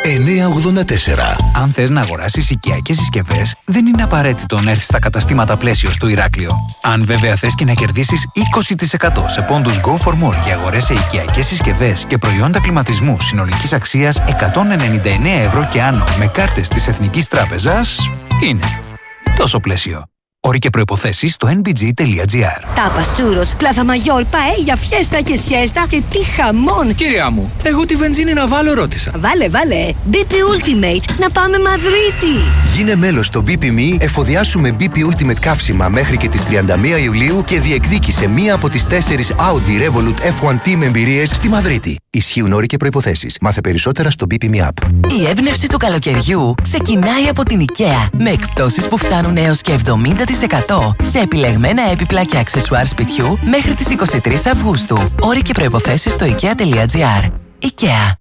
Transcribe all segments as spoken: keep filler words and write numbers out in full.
εννιακόσια ογδόντα τέσσερα. Αν θες να αγοράσεις οικιακές συσκευές, δεν είναι απαραίτητο να έρθεις στα καταστήματα Πλαίσιο στο Ηράκλειο. Αν βέβαια θες και να κερδίσεις είκοσι τοις εκατό σε πόντους Go for More για αγορές σε οικιακές συσκευές και προϊόντα κλιματισμού συνολικής αξίας εκατόν ενενήντα εννέα ευρώ και άνω με κάρτες της Εθνικής Τράπεζας, είναι τόσο Πλαίσιο. Όροι και προϋποθέσεις στο εν μπι τζι τελεία τζι άρ. Τάπας, τσούρος, πλάθα μαγιόρ, παέλια, φιέστα και σιέστα και τι χαμόν! Κυρία μου, εγώ τη βενζίνη να βάλω ρώτησα. Βάλε, βάλε! μπι πι Ultimate, να πάμε Μαδρίτη! Γίνε μέλος στο μπι πι Me, εφοδιάσου με μπι πι Ultimate καύσιμα μέχρι και τις τριάντα μία Ιουλίου και διεκδίκησε μία από τις τέσσερις Audi Revolut εφ ουάν Team εμπειρίες στη Μαδρίτη. Ισχύουν όροι και προϋποθέσεις. Μάθε περισσότερα στο μπι πι Me App. Η έμπνευση του καλοκαιριού ξεκινάει από την IKEA με εκπτώσεις που φτάνουν έως και εβδομήντα τοις εκατό σε επιλεγμένα έπιπλα και αξεσουάρ σπιτιού μέχρι τις είκοσι τρεις Αυγούστου. Όροι και προϋποθέσεις στο ikea τελεία τζι άρ. IKEA.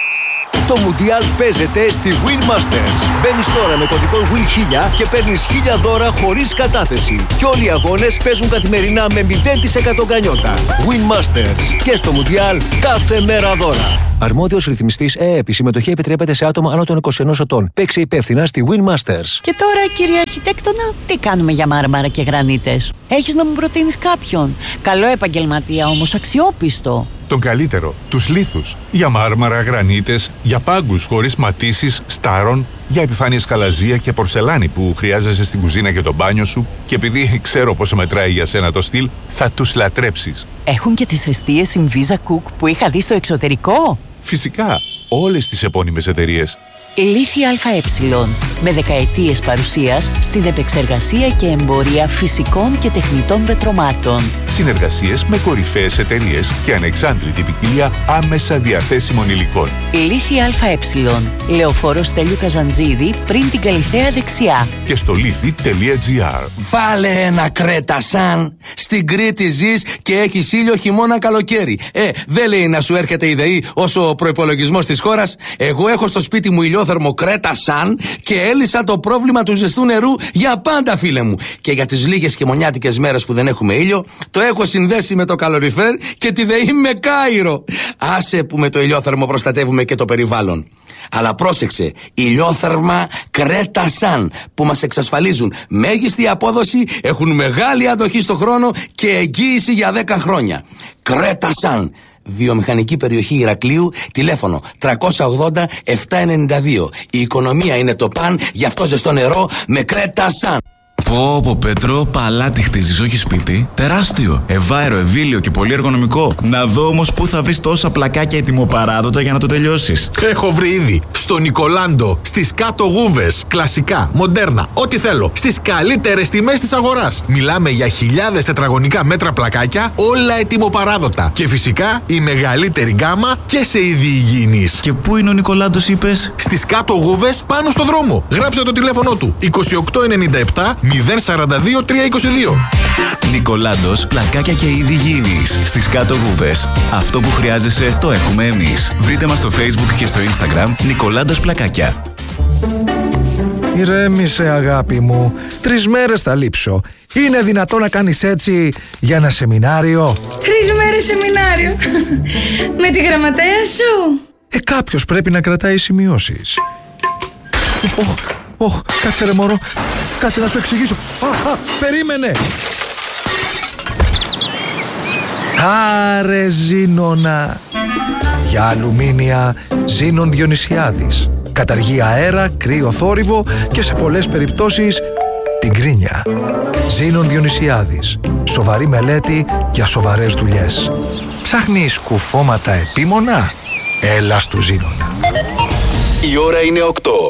Το Μουντιάλ παίζεται στη Win Masters. Μπαίνεις τώρα με κωδικό Win χίλια και παίρνεις χίλια δώρα χωρίς κατάθεση. Και όλοι οι αγώνες παίζουν καθημερινά με μηδέν τοις εκατό γκανιότα. Win Masters. Και στο Μουντιάλ κάθε μέρα δώρα. Αρμόδιος ρυθμιστής ΕΕΠ. Η συμμετοχή επιτρέπεται σε άτομα άνω των είκοσι ενός ετών. Παίξε υπεύθυνα στη Win Masters. Και τώρα, κύριε Αρχιτέκτονα, τι κάνουμε για μάρμαρα και γρανίτες? Έχεις να μου προτείνεις κάποιον? Καλό επαγγελματία όμως, αξιόπιστο. Τον καλύτερο, τους λίθους. Για μάρμαρα, γρανίτες, για πάγκους χωρίς ματίσεις, στάρων, για επιφάνειες χαλαζία και πορσελάνη που χρειάζεσαι στην κουζίνα και το μπάνιο σου. Και επειδή ξέρω πόσο μετράει για σένα το στυλ, θα τους λατρέψεις. Έχουν και τις εστίες Inviza Cook που είχα δει στο εξωτερικό. Φυσικά, όλες τις επώνυμες εταιρείες. Λίθη ΑΕ, με δεκαετίες παρουσίας στην επεξεργασία και εμπορία φυσικών και τεχνητών πετρωμάτων. Συνεργασίες με κορυφαίες εταιρείες και ανεξάντλητη ποικιλία άμεσα διαθέσιμων υλικών. Λίθη ΑΕ, Λεωφόρο Στέλιου Καζαντζίδη, πριν την Καλιθέα δεξιά. Και στο λίθη τελεία τζι άρ. Βάλε ένα Κρέτα Σαν. Στην Κρήτη ζεις και έχεις ήλιο χειμώνα καλοκαίρι. Ε, δεν λέει να σου έρχεται η ΔΕΗ όσο ο προϋπολογισμός της χώρας. Εγώ έχω στο σπίτι μου ηλιόθερμο Κρέτα Σαν και έλυσα το πρόβλημα του ζεστού νερού για πάντα, φίλε μου. Και για τις λίγες χειμωνιάτικες μέρες που δεν έχουμε ήλιο, το έχω συνδέσει με το καλοριφέρ και τη ΔΕΗ με Κάιρο. Άσε που με το ηλιόθερμο προστατεύουμε και το περιβάλλον. Αλλά πρόσεξε, ηλιόθερμα Κρέτα Σαν που μας εξασφαλίζουν μέγιστη απόδοση, έχουν μεγάλη αντοχή στο χρόνο και εγγύηση για δέκα χρόνια. Κρέτα Σαν. Βιομηχανική περιοχή Ηρακλείου, τηλέφωνο τριακόσια ογδόντα επτακόσια ενενήντα δύο. Η οικονομία είναι το παν, γι' αυτό ζεστό νερό με Κρέτα Σαν. Πω πω Πέτρο, παλάτι χτίζεις, όχι σπίτι. Τεράστιο, ευάερο, ευήλιο και πολύ εργονομικό. Να δω όμως πού θα βρεις τόσα πλακάκια ετοιμοπαράδοτα για να το τελειώσεις. Έχω βρει ήδη στο Νικολάντο, στις κάτω γούβες. Κλασικά, μοντέρνα, ό,τι θέλω. Στις καλύτερες τιμές της αγοράς. Μιλάμε για χιλιάδες τετραγωνικά μέτρα πλακάκια, όλα ετοιμοπαράδοτα. Και φυσικά η μεγαλύτερη γκάμα και σε είδη υγιεινής. Και πού είναι ο Νικολάντος, είπες? Στις κάτω γούβες, πάνω στο δρόμο. Γράψε το τηλέφωνο του είκοσι οκτώ ενενήντα επτά μηδέν σαράντα δύο τριακόσια είκοσι δύο. Νικολάντος, πλακάκια και είδη υγιεινής. Στις κάτω γούβες. Αυτό που χρειάζεσαι το έχουμε εμείς. Βρείτε μας στο Facebook και στο Instagram Νικολάντος Πλακάκια. Ηρέμησε, αγάπη μου. Τρεις μέρες θα λείψω. Είναι δυνατό να κάνεις έτσι για ένα σεμινάριο? Τρεις μέρες σεμινάριο. Με τη γραμματέα σου. Ε, κάποιος πρέπει να κρατάει σημειώσεις. Οχ, οχ, κάτσε ρε μωρό. Κάτσε να σου εξηγήσω. Α, α, περίμενε. Άρε Ζήνονα. Για αλουμίνια Ζήνων Διονυσιάδης. Καταργεί αέρα, κρύο θόρυβο και σε πολλές περιπτώσεις την κρίνια. Ζήνων Διονυσιάδης. Σοβαρή μελέτη για σοβαρές δουλειές. Ψάχνεις κουφώματα επίμονα? Έλα στου Ζήνονα. Η ώρα είναι οκτώ.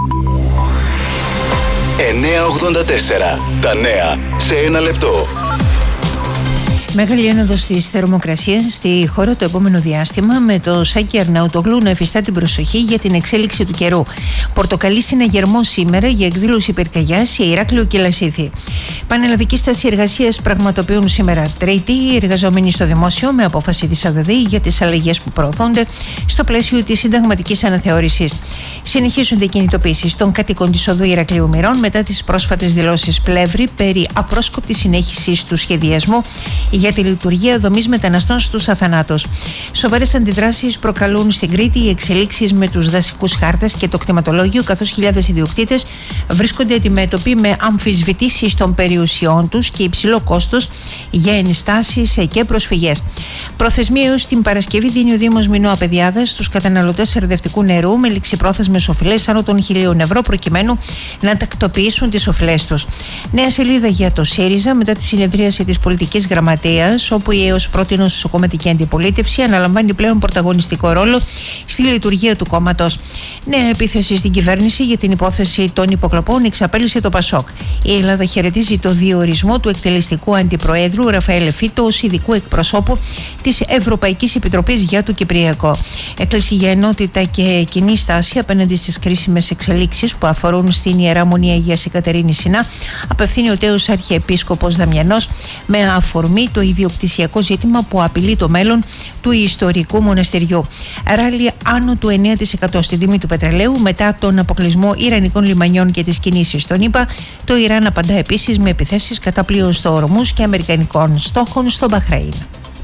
εννιακόσια ογδόντα τέσσερα. Τα νέα σε ένα λεπτό. Μεγάλη ένοδος της θερμοκρασίας στη χώρα το επόμενο διάστημα, με το Σάκη Αρναουτογλου να εφιστά την προσοχή για την εξέλιξη του καιρού. Πορτοκαλί συναγερμός σήμερα για εκδήλωση πυρκαγιάς σε Ηράκλειο και Λασίθι. Πανελλαδική στάση εργασίας πραγματοποιούν σήμερα Τρίτη οι εργαζόμενοι στο δημόσιο με απόφαση της ΑΔΔ για τις αλλαγές που προωθούνται στο πλαίσιο της συνταγματικής αναθεώρησης. Συνεχίζονται οι κινητοποιήσεις των κατοίκων της οδού Ηρακλείου Μηρών μετά τις πρόσφατες δηλώσεις Πλεύρη περί απρόσκοπτης συνέχισης του σχεδιασμού για τη λειτουργία δομής μεταναστών στους Αθανάτους. Σοβαρές αντιδράσεις προκαλούν στην Κρήτη οι εξελίξεις με τους δασικούς χάρτες και το κτηματολόγιο, καθώς χιλιάδες ιδιοκτήτες βρίσκονται αντιμέτωποι με αμφισβητήσεις των περιουσιών τους και υψηλό κόστος για ενιστάσεις και προσφυγές. Προθεσμία έως την Παρασκευή δίνει ο Δήμος Μινώα Παιδιάδας στους καταναλωτές σερδευτικού νερού με ληξιπρόθεσμες οφειλές άνω των χιλίων ευρώ προκειμένου να τακτοποιήσουν τις οφειλές τους. Νέα σελίδα για το ΣΥΡΙΖΑ μετά τη συνεδρίαση της πολιτικής γραμματείας, όπου η έως πρότεινο κομματική αντιπολίτευση αναλαμβάνει πλέον πρωταγωνιστικό ρόλο στη λειτουργία του κόμματος. Νέα επίθεση στην κυβέρνηση για την υπόθεση των υποκλοπών εξαπέλυσε το Πασόκ. Η Ελλάδα χαιρετίζει το διορισμό του εκτελεστικού αντιπροέδρου Ραφαέλ Εφίτο ως ειδικού εκπροσώπου της Ευρωπαϊκής Επιτροπής για το Κυπριακό. Έκκληση για ενότητα και κοινή στάση απέναντι στις κρίσιμες εξελίξεις που αφορούν στην Ιερά Μονή Αγίας Εκατερίνης Σινά απευθύνει ο τέος Αρχιεπίσκοπος Δαμιανός με αφορμή το ιδιοκτησιακό ζήτημα που απειλεί το μέλλον του ιστορικού μοναστηριού. Ράλι άνω του εννέα τοις εκατό στην τιμή του πετρελαίου μετά τον αποκλεισμό Ιρανικών λιμανιών και τις κινήσεις στον ΗΠΑ. Το Ιράν απαντά επίσης με επιθέσεις κατά πλοίων στο Ορμούζ και αμερικανικών στόχων στο Μπαχρέιν.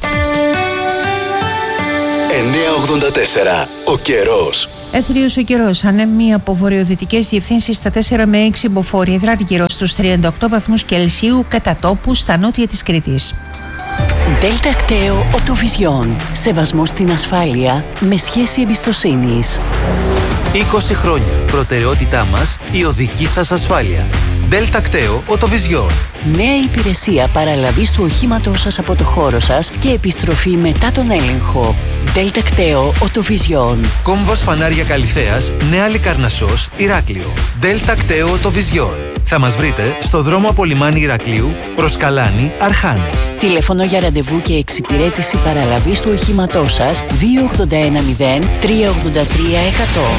εννιακόσια ογδόντα τέσσερα. Ο καιρός. Έθριος ο καιρός. Ανέμοι από βορειοδυτικές διευθύνσεις στα τέσσερα με έξι μποφόρ. Υδράργυρο στους τριάντα οκτώ βαθμούς Κελσίου κατά τόπου στα νότια της Κρήτης. Δέλτα Κταίο Οτοβιζιόν. Σεβασμός στην ασφάλεια με σχέση εμπιστοσύνης. είκοσι χρόνια. Προτεραιότητά μας η οδική σας ασφάλεια. Δέλτα Κταίο Οτοβιζιόν. Νέα υπηρεσία παραλαβής του οχήματός σας από το χώρο σας και επιστροφή μετά τον έλεγχο. Δέλτα Κταίο Οτοβιζιόν. Κόμβος φανάρια Καλυθέας, Νέα Λικαρνασσός, Ηράκλειο. Δέλτα Κταίο Οτοβιζιόν. Θα μας βρείτε στο δρόμο από λιμάνι Ηρακλείου προς Καλάνη, Αρχάνες. Τηλέφωνο για ραντεβού και εξυπηρέτηση παραλαβής του οχήματός σας δύο οκτώ ένα μηδέν τρία ογδόντα τρία εκατό.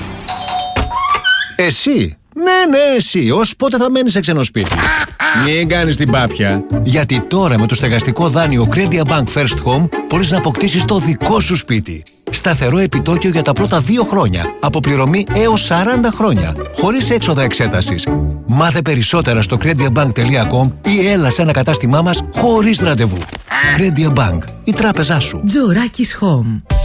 Εσύ! Ναι, ναι, εσύ. Ως πότε θα μένεις σε ξένο σπίτι? Μην κάνεις την πάπια. Γιατί τώρα με το στεγαστικό δάνειο Credia Bank First Home μπορείς να αποκτήσεις το δικό σου σπίτι. Σταθερό επιτόκιο για τα πρώτα δύο χρόνια. Αποπληρωμή έως σαράντα χρόνια. Χωρίς έξοδα εξέτασης. Μάθε περισσότερα στο crediabank τελεία com ή έλα σε ένα κατάστημά μας χωρίς ραντεβού. Credia Bank. Η τράπεζά σου. Τζοράκης Home.